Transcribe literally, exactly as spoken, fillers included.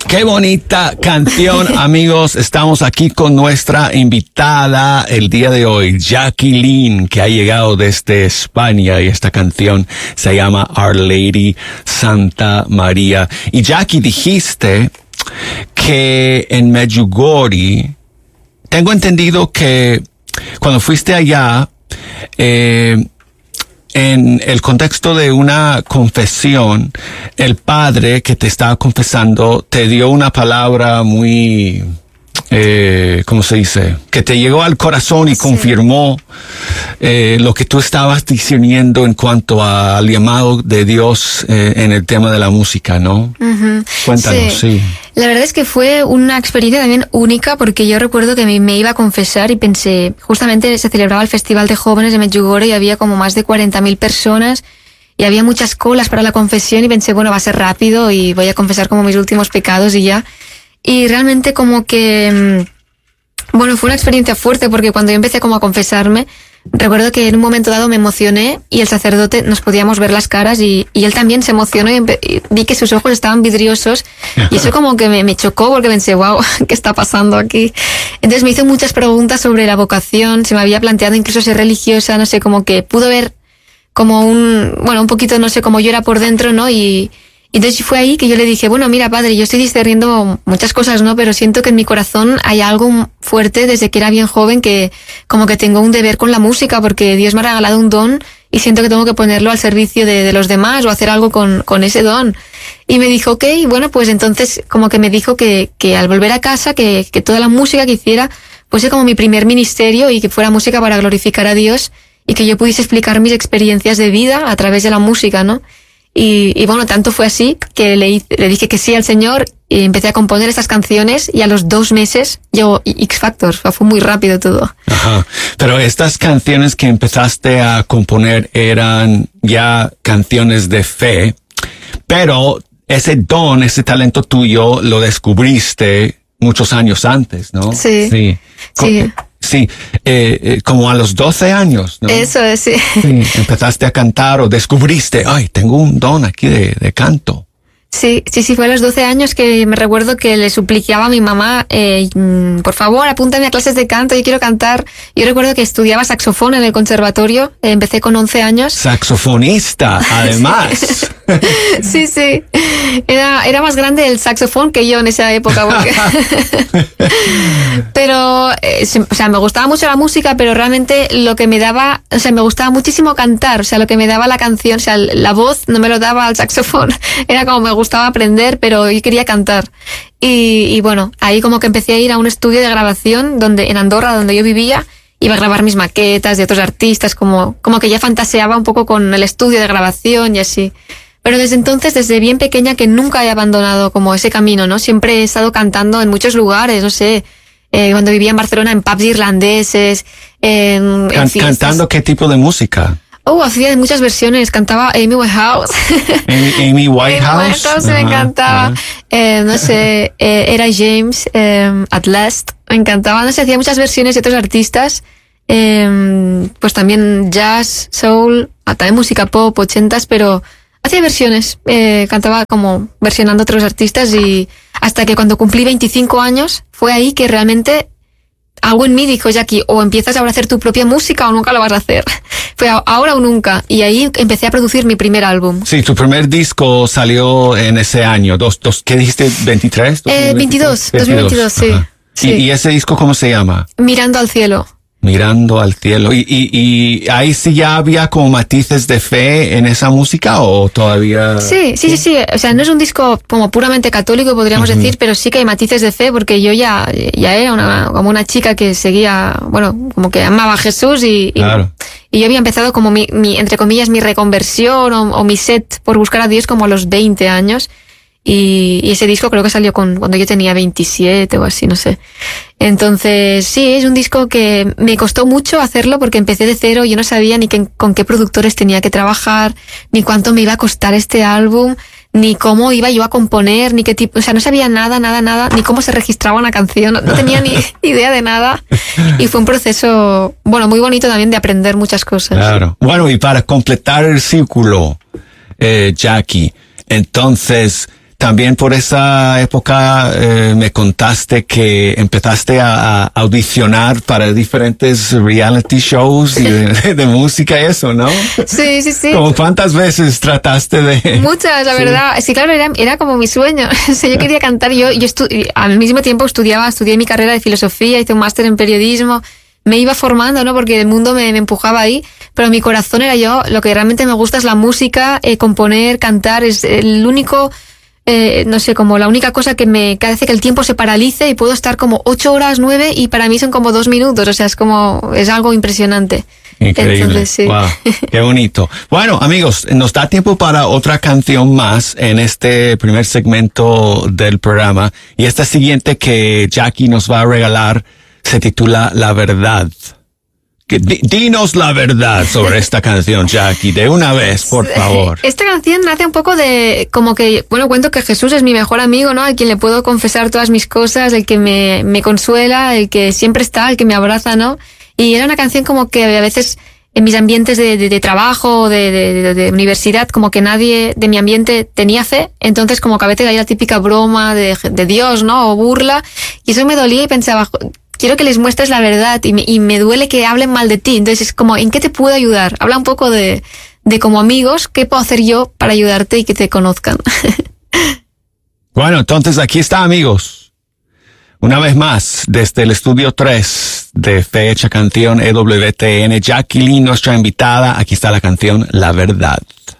Qué bonita canción, amigos. Estamos aquí con nuestra invitada el día de hoy, Jacqueline, que ha llegado desde España, y esta canción se llama Our Lady Santa María. Y Jackie, dijiste que en Medjugorje, tengo entendido que cuando fuiste allá, eh, en el contexto de una confesión, el padre que te estaba confesando te dio una palabra muy, eh, ¿cómo se dice? Que te llegó al corazón y sí. confirmó eh, lo que tú estabas discerniendo en cuanto al llamado de Dios eh, en el tema de la música, ¿no? Uh-huh. Cuéntanos, sí. sí. La verdad es que fue una experiencia también única, porque yo recuerdo que me, me iba a confesar y pensé, justamente se celebraba el Festival de Jóvenes de Medjugorje y había como más de cuarenta mil personas y había muchas colas para la confesión y pensé, bueno, va a ser rápido y voy a confesar como mis últimos pecados y ya. Y realmente como que, bueno, fue una experiencia fuerte, porque cuando yo empecé como a confesarme, recuerdo que en un momento dado me emocioné y el sacerdote, nos podíamos ver las caras y, y él también se emocionó y, empe- y vi que sus ojos estaban vidriosos y eso como que me, me chocó, porque pensé, wow, ¿qué está pasando aquí? Entonces me hizo muchas preguntas sobre la vocación, se me había planteado incluso ser religiosa, no sé, como que pudo ver como un, bueno, un poquito, no sé, como yo era por dentro, ¿no? Y entonces fue ahí que yo le dije, bueno, mira, padre, yo estoy discerniendo muchas cosas, ¿no? Pero siento que en mi corazón hay algo fuerte desde que era bien joven, que como que tengo un deber con la música, porque Dios me ha regalado un don y siento que tengo que ponerlo al servicio de, de los demás o hacer algo con, con ese don. Y me dijo, ok, bueno, pues entonces como que me dijo que, que al volver a casa, que, que toda la música que hiciera fuese como mi primer ministerio y que fuera música para glorificar a Dios y que yo pudiese explicar mis experiencias de vida a través de la música, ¿no? Y, y bueno, tanto fue así que le, le dije que sí al Señor y empecé a componer estas canciones y a los dos meses llegó X Factor. O sea, fue muy rápido todo. Ajá. Pero estas canciones que empezaste a componer eran ya canciones de fe, pero ese don, ese talento tuyo lo descubriste muchos años antes, ¿no? Sí. Sí. Sí. Sí, eh, eh, como a los doce años, ¿no? Eso es, sí. Sí. Empezaste a cantar o descubriste, ay, tengo un don aquí de, de canto. Sí, sí, sí, fue a los doce años que me recuerdo que le suplicaba a mi mamá, eh, por favor, apúntame a clases de canto, yo quiero cantar. Yo recuerdo que estudiaba saxofón en el conservatorio, eh, empecé con once años. Saxofonista, además. Sí, sí. Era, era más grande el saxofón que yo en esa época. Porque... pero, eh, o sea, me gustaba mucho la música, pero realmente lo que me daba, o sea, me gustaba muchísimo cantar, o sea, lo que me daba la canción, o sea, la voz no me lo daba al saxofón, era como me gustaba aprender, pero yo quería cantar. Y, y bueno, ahí como que empecé a ir a un estudio de grabación donde, en Andorra, donde yo vivía, iba a grabar mis maquetas de otros artistas, como, como que ya fantaseaba un poco con el estudio de grabación y así. Pero desde entonces, desde bien pequeña, que nunca he abandonado como ese camino, ¿no? Siempre he estado cantando en muchos lugares, no sé, eh, cuando vivía en Barcelona, en pubs irlandeses, en, Can- en fiestas. ¿Cantando qué tipo de música? Oh, hacía muchas versiones, cantaba Amy Winehouse. Amy, Amy Winehouse. Amy Winehouse me encantaba. Eh, no sé, eh, era James, eh, At Last, me encantaba. No sé, hacía muchas versiones de otros artistas. Eh, pues también jazz, soul, también música pop, ochentas, pero hacía versiones. Eh, cantaba como versionando otros artistas y hasta que cuando cumplí veinticinco años fue ahí que realmente algo en mí dijo, Jackie, o empiezas ahora a hacer tu propia música o nunca lo vas a hacer. Fue ahora o nunca. Y ahí empecé a producir mi primer álbum. Sí, tu primer disco salió en ese año. Dos, dos, ¿qué dijiste? ¿veintitrés? Eh, veintidós, dos mil veintidós, sí. sí. ¿Y, ¿Y ese disco cómo se llama? Mirando al cielo. Mirando al cielo. ¿Y, y, y ahí sí ya había como matices de fe en esa música o todavía? Sí, sí, sí, sí. O sea, no es un disco como puramente católico, podríamos uh-huh. decir, pero sí que hay matices de fe, porque yo ya, ya era una, como una chica que seguía, bueno, como que amaba a Jesús y, claro. y, y yo había empezado como mi, mi, entre comillas, mi reconversión o, o mi set por buscar a Dios como a los veinte años. Y, y ese disco creo que salió con, cuando yo tenía veintisiete o así, no sé. Entonces, sí, es un disco que me costó mucho hacerlo porque empecé de cero, yo no sabía ni que, con qué productores tenía que trabajar, ni cuánto me iba a costar este álbum, ni cómo iba yo a componer, ni qué tipo, o sea, no sabía nada, nada, nada, ni cómo se registraba una canción, no, no tenía ni idea de nada. Y fue un proceso, bueno, muy bonito también de aprender muchas cosas. Claro. Bueno, y para completar el círculo, eh, Jackie, entonces, también por esa época eh, me contaste que empezaste a, a audicionar para diferentes reality shows y de, de música y eso, ¿no? Sí, sí, sí. ¿Cómo cuántas veces trataste de...? Muchas, la sí. verdad. Sí, claro, era, era como mi sueño. O sea, yo quería cantar. Yo, yo estu- al mismo tiempo estudiaba, estudié mi carrera de filosofía, hice un máster en periodismo. Me iba formando, ¿no? Porque el mundo me, me empujaba ahí. Pero mi corazón era yo. Lo que realmente me gusta es la música, eh, componer, cantar. Es el único... Eh, no sé, como la única cosa que me que hace que el tiempo se paralice y puedo estar como ocho horas, nueve y para mí son como dos minutos, o sea, es como, es algo impresionante. Increíble. Entonces, sí. Wow, qué bonito. Bueno, amigos, nos da tiempo para otra canción más en este primer segmento del programa y esta siguiente que Jackie nos va a regalar se titula La Verdad. Que, di, dinos la verdad sobre esta canción, Jackie, de una vez, por favor. Esta canción nace un poco de, como que, bueno, cuento que Jesús es mi mejor amigo, ¿no? Al quien le puedo confesar todas mis cosas, el que me, me consuela, el que siempre está, el que me abraza, ¿no? Y era una canción como que a veces en mis ambientes de, de, de trabajo, de, de, de, de universidad, como que nadie de mi ambiente tenía fe, entonces como que a veces hay la típica broma de, de Dios, ¿no? O burla, y eso me dolía y pensaba, quiero que les muestres la verdad y me, y me duele que hablen mal de ti. Entonces es como, ¿en qué te puedo ayudar? Habla un poco de, de como amigos, ¿qué puedo hacer yo para ayudarte y que te conozcan? Bueno, entonces aquí está, amigos. Una vez más, desde el estudio tres de Fecha Canción E W T N, Jackie Lynn, nuestra invitada. Aquí está la canción La Verdad.